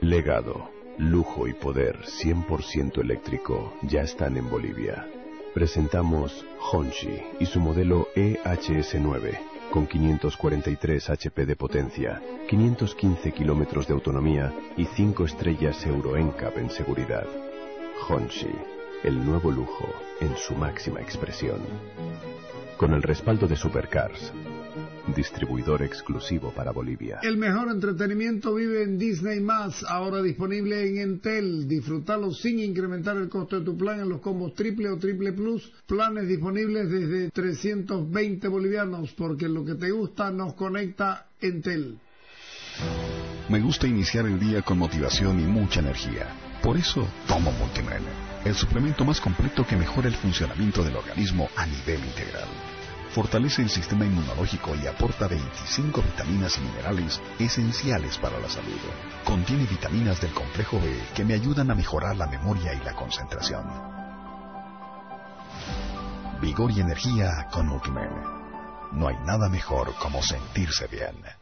Legado, lujo y poder 100% eléctrico ya están en Bolivia. Presentamos Honshi y su modelo EHS9 con 543 HP de potencia, 515 kilómetros de autonomía y 5 estrellas Euro NCAP en seguridad. Honshi, el nuevo lujo en su máxima expresión. Con el respaldo de Supercars, distribuidor exclusivo para Bolivia. El mejor entretenimiento vive en Disney+, ahora disponible en Entel. Disfrútalo sin incrementar el costo de tu plan en los combos triple o triple plus. Planes disponibles desde 320 bolivianos, porque lo que te gusta nos conecta Entel. Me gusta iniciar el día con motivación y mucha energía. Por eso tomo Multimen, el suplemento más completo que mejora el funcionamiento del organismo a nivel integral. Fortalece el sistema inmunológico y aporta 25 vitaminas y minerales esenciales para la salud. Contiene vitaminas del complejo B que me ayudan a mejorar la memoria y la concentración. Vigor y energía con Multimen. No hay nada mejor como sentirse bien.